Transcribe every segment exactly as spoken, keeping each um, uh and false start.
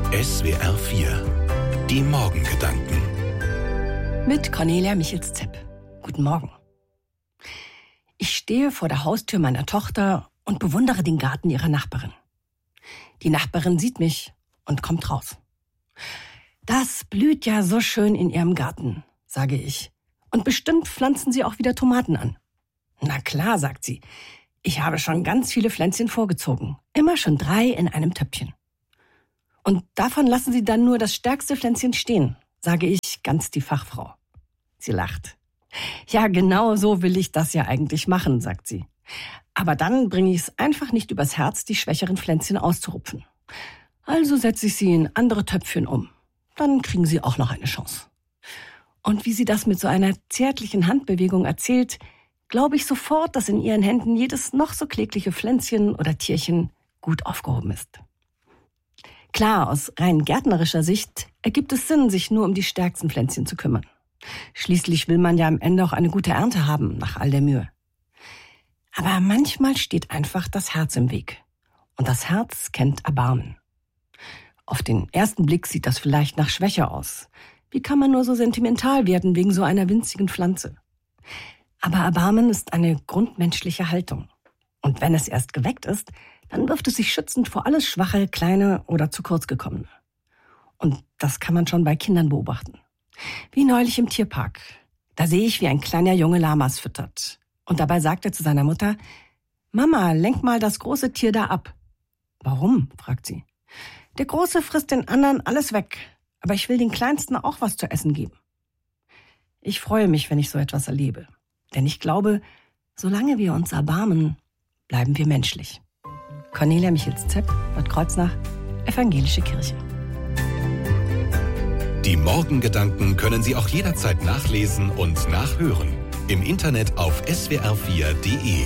S W R vier. Die Morgengedanken. Mit Cornelia Michels-Zepp. Guten Morgen. Ich stehe vor der Haustür meiner Tochter und bewundere den Garten ihrer Nachbarin. Die Nachbarin sieht mich und kommt raus. Das blüht ja so schön in ihrem Garten, sage ich. Und bestimmt pflanzen Sie auch wieder Tomaten an. Na klar, sagt sie. Ich habe schon ganz viele Pflänzchen vorgezogen. Immer schon drei in einem Töpfchen. Und davon lassen Sie dann nur das stärkste Pflänzchen stehen, sage ich, ganz die Fachfrau. Sie lacht. Ja, genau so will ich das ja eigentlich machen, sagt sie. Aber dann bringe ich es einfach nicht übers Herz, die schwächeren Pflänzchen auszurupfen. Also setze ich sie in andere Töpfchen um. Dann kriegen sie auch noch eine Chance. Und wie sie das mit so einer zärtlichen Handbewegung erzählt, glaube ich sofort, dass in ihren Händen jedes noch so klägliche Pflänzchen oder Tierchen gut aufgehoben ist. Klar, aus rein gärtnerischer Sicht ergibt es Sinn, sich nur um die stärksten Pflänzchen zu kümmern. Schließlich will man ja am Ende auch eine gute Ernte haben, nach all der Mühe. Aber manchmal steht einfach das Herz im Weg. Und das Herz kennt Erbarmen. Auf den ersten Blick sieht das vielleicht nach Schwäche aus. Wie kann man nur so sentimental werden wegen so einer winzigen Pflanze? Aber Erbarmen ist eine grundmenschliche Haltung. Und wenn es erst geweckt ist, dann wirft es sich schützend vor alles Schwache, Kleine oder zu kurz gekommene. Und das kann man schon bei Kindern beobachten. Wie neulich im Tierpark. Da sehe ich, wie ein kleiner Junge Lamas füttert. Und dabei sagt er zu seiner Mutter: Mama, lenk mal das große Tier da ab. Warum? Fragt sie. Der Große frisst den anderen alles weg. Aber ich will den Kleinsten auch was zu essen geben. Ich freue mich, wenn ich so etwas erlebe. Denn ich glaube, solange wir uns erbarmen, bleiben wir menschlich. Cornelia Michels-Zepp, Bad Kreuznach, Evangelische Kirche. Die Morgengedanken können Sie auch jederzeit nachlesen und nachhören. Im Internet auf S W R vier Punkt de.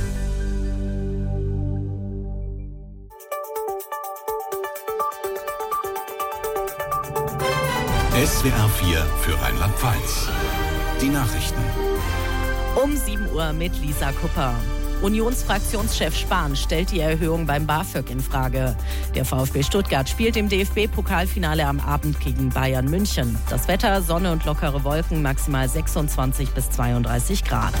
S W R vier für Rheinland-Pfalz. Die Nachrichten. Um sieben Uhr mit Lisa Kupper. Unionsfraktionschef Spahn stellt die Erhöhung beim BAföG in Frage. Der VfB Stuttgart spielt im D F B-Pokalfinale am Abend gegen Bayern München. Das Wetter, Sonne und lockere Wolken, maximal sechsundzwanzig bis zweiunddreißig Grad.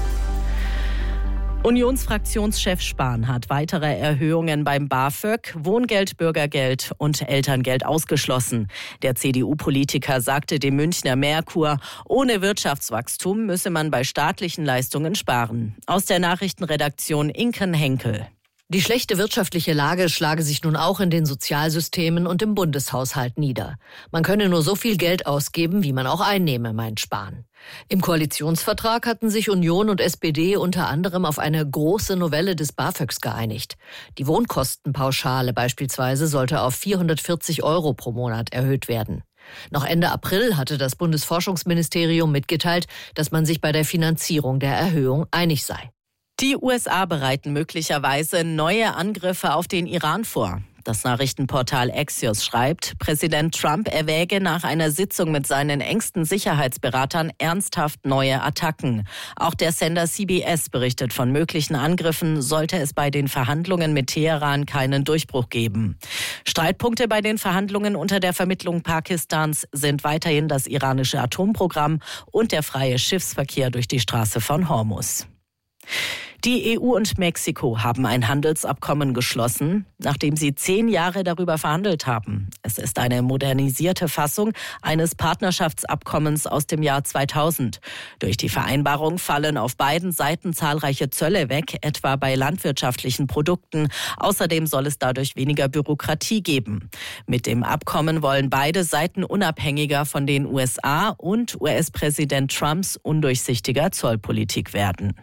Unionsfraktionschef Spahn hat weitere Erhöhungen beim BAföG, Wohngeld, Bürgergeld und Elterngeld ausgeschlossen. Der C D U-Politiker sagte dem Münchner Merkur, ohne Wirtschaftswachstum müsse man bei staatlichen Leistungen sparen. Aus der Nachrichtenredaktion Inken Henkel. Die schlechte wirtschaftliche Lage schlage sich nun auch in den Sozialsystemen und im Bundeshaushalt nieder. Man könne nur so viel Geld ausgeben, wie man auch einnehme, meint Spahn. Im Koalitionsvertrag hatten sich Union und S P D unter anderem auf eine große Novelle des BAföGs geeinigt. Die Wohnkostenpauschale beispielsweise sollte auf vierhundertvierzig Euro pro Monat erhöht werden. Noch Ende April hatte das Bundesforschungsministerium mitgeteilt, dass man sich bei der Finanzierung der Erhöhung einig sei. Die U S A bereiten möglicherweise neue Angriffe auf den Iran vor. Das Nachrichtenportal Axios schreibt, Präsident Trump erwäge nach einer Sitzung mit seinen engsten Sicherheitsberatern ernsthaft neue Attacken. Auch der Sender C B S berichtet von möglichen Angriffen, sollte es bei den Verhandlungen mit Teheran keinen Durchbruch geben. Streitpunkte bei den Verhandlungen unter der Vermittlung Pakistans sind weiterhin das iranische Atomprogramm und der freie Schiffsverkehr durch die Straße von Hormuz. Die E U und Mexiko haben ein Handelsabkommen geschlossen, nachdem sie zehn Jahre darüber verhandelt haben. Es ist eine modernisierte Fassung eines Partnerschaftsabkommens aus dem Jahr zweitausend. Durch die Vereinbarung fallen auf beiden Seiten zahlreiche Zölle weg, etwa bei landwirtschaftlichen Produkten. Außerdem soll es dadurch weniger Bürokratie geben. Mit dem Abkommen wollen beide Seiten unabhängiger von den U S A und U S-Präsident Trumps undurchsichtiger Zollpolitik werden.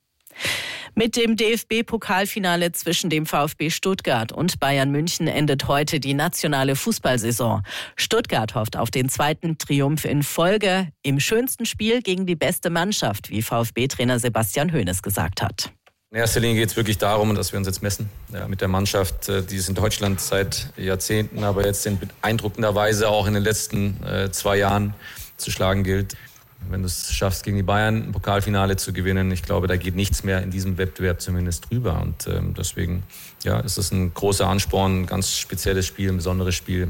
Mit dem D F B-Pokalfinale zwischen dem VfB Stuttgart und Bayern München endet heute die nationale Fußballsaison. Stuttgart hofft auf den zweiten Triumph in Folge im schönsten Spiel gegen die beste Mannschaft, wie VfB-Trainer Sebastian Hoeneß gesagt hat. In erster Linie geht es wirklich darum, dass wir uns jetzt messen ja, mit der Mannschaft, die es in Deutschland seit Jahrzehnten, aber jetzt in beeindruckender Weise auch in den letzten äh, zwei Jahren zu schlagen gilt. Wenn du es schaffst, gegen die Bayern ein Pokalfinale zu gewinnen, ich glaube, da geht nichts mehr in diesem Wettbewerb zumindest drüber. Und ähm, deswegen ja, ist es ein großer Ansporn, ein ganz spezielles Spiel, ein besonderes Spiel.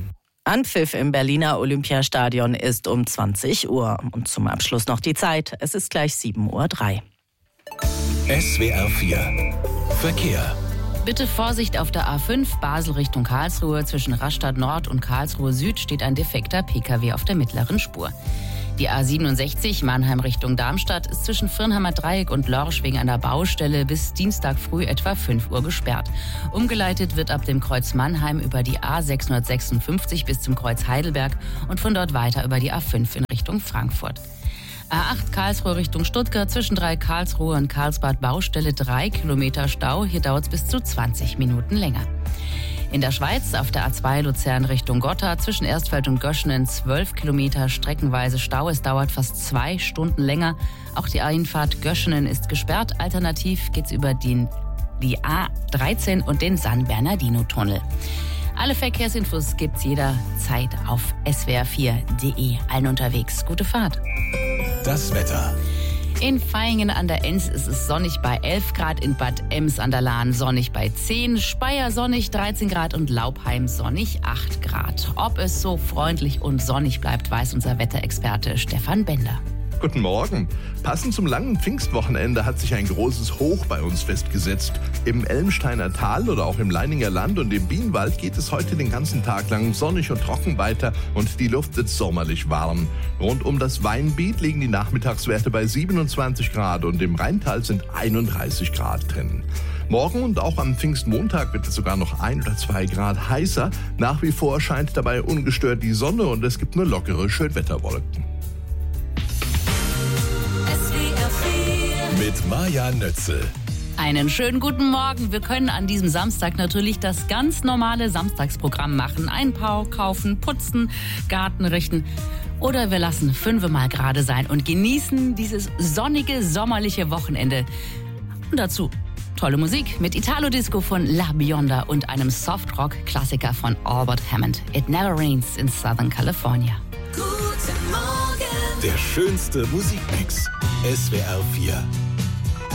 Anpfiff im Berliner Olympiastadion ist um zwanzig Uhr. Und zum Abschluss noch die Zeit. Es ist gleich sieben Uhr drei. S W R vier Verkehr. Bitte Vorsicht auf der A fünf, Basel Richtung Karlsruhe. Zwischen Rastatt Nord und Karlsruhe Süd steht ein defekter Pkw auf der mittleren Spur. Die A siebenundsechzig, Mannheim Richtung Darmstadt, ist zwischen Firnheimer Dreieck und Lorsch wegen einer Baustelle bis Dienstag früh etwa fünf Uhr gesperrt. Umgeleitet wird ab dem Kreuz Mannheim über die A sechshundertsechsundfünfzig bis zum Kreuz Heidelberg und von dort weiter über die A fünf in Richtung Frankfurt. A acht Karlsruhe Richtung Stuttgart, zwischen drei Karlsruhe und Karlsbad Baustelle, drei Kilometer Stau. Hier dauert es bis zu zwanzig Minuten länger. In der Schweiz auf der A zwei Luzern Richtung Gotha, zwischen Erstfeld und Göschenen zwölf Kilometer streckenweise Stau. Es dauert fast zwei Stunden länger. Auch die Einfahrt Göschenen ist gesperrt. Alternativ geht's über den, die A dreizehn und den San Bernardino-Tunnel. Alle Verkehrsinfos gibt's jederzeit auf S W R vier punkt de. Allen unterwegs. Gute Fahrt. Das Wetter. In Vaihingen an der Enz ist es sonnig bei elf Grad, in Bad Ems an der Lahn sonnig bei zehn, Speyer sonnig dreizehn Grad und Laubheim sonnig acht Grad. Ob es so freundlich und sonnig bleibt, weiß unser Wetterexperte Stefan Bender. Guten Morgen. Passend zum langen Pfingstwochenende hat sich ein großes Hoch bei uns festgesetzt. Im Elmsteiner Tal oder auch im Leininger Land und im Bienenwald geht es heute den ganzen Tag lang sonnig und trocken weiter und die Luft wird sommerlich warm. Rund um das Weinbiet liegen die Nachmittagswerte bei siebenundzwanzig Grad und im Rheintal sind einunddreißig Grad drin. Morgen und auch am Pfingstmontag wird es sogar noch ein oder zwei Grad heißer. Nach wie vor scheint dabei ungestört die Sonne und es gibt nur lockere Schönwetterwolken. Mit Maja Nötzel. Einen schönen guten Morgen. Wir können an diesem Samstag natürlich das ganz normale Samstagsprogramm machen. Einpau, kaufen, putzen, Garten richten. Oder wir lassen fünfmal gerade sein und genießen dieses sonnige, sommerliche Wochenende. Und dazu tolle Musik mit Italo-Disco von La Bionda und einem Soft-Rock-Klassiker von Albert Hammond. It Never Rains in Southern California. Guten Morgen. Der schönste Musikmix. S W R vier.